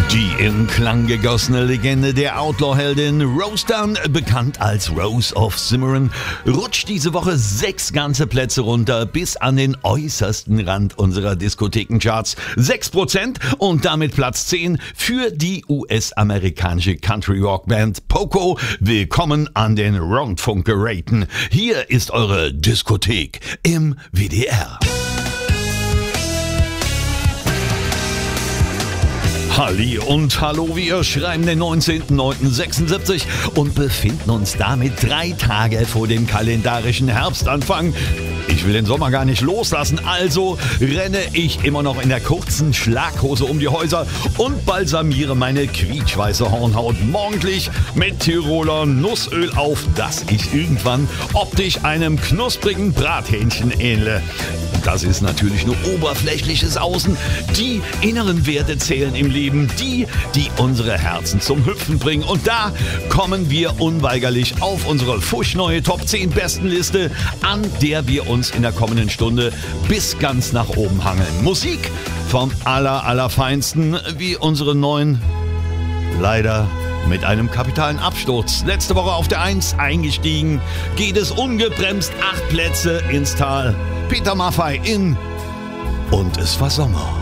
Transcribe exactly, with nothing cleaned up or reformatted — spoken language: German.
Die in Klang gegossene Legende der Outlaw-Heldin Rose Dunn, bekannt als Rose of Cimarron, rutscht diese Woche sechs ganze Plätze runter bis an den äußersten Rand unserer Diskothekencharts. Sechs Prozent und damit Platz zehn für die U S-amerikanische Country-Rock-Band Poco. Willkommen an den Rundfunkgeräten. Hier ist eure Diskothek im W D R. Halli und hallo, wir schreiben den neunzehnten neunten sechsundsiebzig und befinden uns damit drei Tage vor dem kalendarischen Herbstanfang. Ich will den Sommer gar nicht loslassen, also renne ich immer noch in der kurzen Schlaghose um die Häuser und balsamiere meine quietschweiße Hornhaut morgendlich mit Tiroler Nussöl auf, dass ich irgendwann optisch einem knusprigen Brathähnchen ähnle. Das ist natürlich nur oberflächliches Außen. Die inneren Werte zählen im Leben, die, die unsere Herzen zum Hüpfen bringen. Und da kommen wir unweigerlich auf unsere fuschneue Top zehn Bestenliste, an der wir uns in der kommenden Stunde bis ganz nach oben hangeln. Musik vom aller, allerfeinsten, wie unsere neuen, leider mit einem kapitalen Absturz. Letzte Woche auf der eins eingestiegen, geht es ungebremst acht Plätze ins Tal. Peter Maffay in Und es war Sommer.